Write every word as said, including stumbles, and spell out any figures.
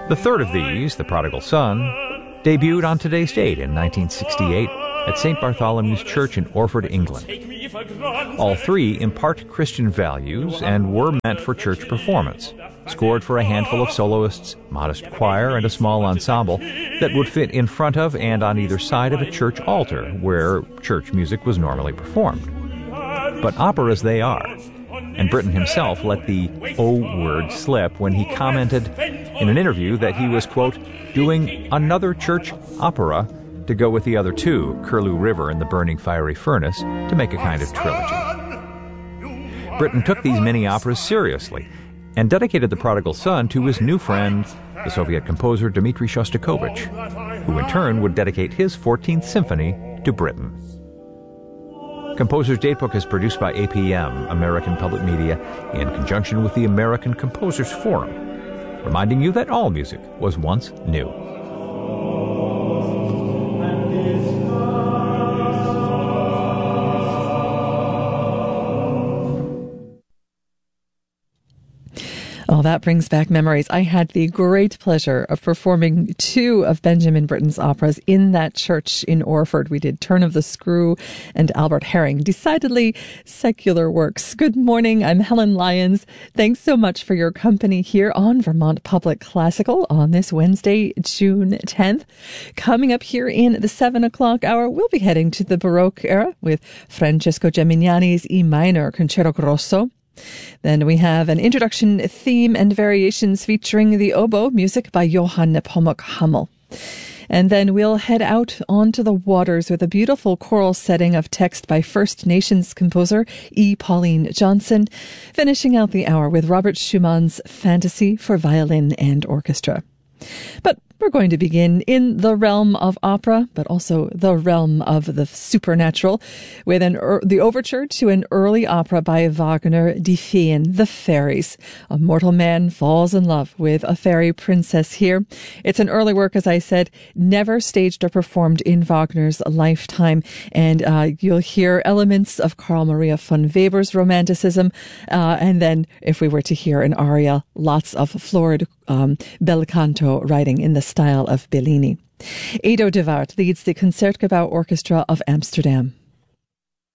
The third of these, The Prodigal Son, debuted on today's date in nineteen sixty-eight at Saint Bartholomew's Church in Orford, England. All three impart Christian values and were meant for church performance, scored for a handful of soloists, modest choir, and a small ensemble that would fit in front of and on either side of a church altar where church music was normally performed. But operas they are, and Britten himself let the O word slip when he commented in an interview that he was, quote, doing another church opera to go with the other two, Curlew River and the Burning Fiery Furnace, to make a kind of trilogy. Britten took these mini operas seriously and dedicated The Prodigal Son to his new friend, the Soviet composer Dmitri Shostakovich, who in turn would dedicate his fourteenth Symphony to Britten. Composer's Datebook is produced by A P M, American Public Media, in conjunction with the American Composers Forum, reminding you that all music was once new. Oh, that brings back memories. I had the great pleasure of performing two of Benjamin Britten's operas in that church in Orford. We did Turn of the Screw and Albert Herring. Decidedly secular works. Good morning. I'm Helen Lyons. Thanks so much for your company here on Vermont Public Classical on this Wednesday, June tenth. Coming up here in the seven o'clock hour, we'll be heading to the Baroque era with Francesco Gemignani's E minor Concerto Grosso. Then we have an introduction, theme, and variations featuring the oboe, music by Johann Nepomuk Hummel. And then we'll head out onto the waters with a beautiful choral setting of text by First Nations composer E. Pauline Johnson, finishing out the hour with Robert Schumann's Fantasy for Violin and Orchestra. But we're going to begin in the realm of opera, but also the realm of the supernatural, with an er, the overture to an early opera by Wagner, Die Feen, the Fairies. A mortal man falls in love with a fairy princess here. It's an early work, as I said, never staged or performed in Wagner's lifetime, and uh, you'll hear elements of Carl Maria von Weber's Romanticism, uh, and then, if we were to hear an aria, lots of florid um, bel canto writing in the style of Bellini. Edo de Waard leads the Concertgebouw Orchestra of Amsterdam.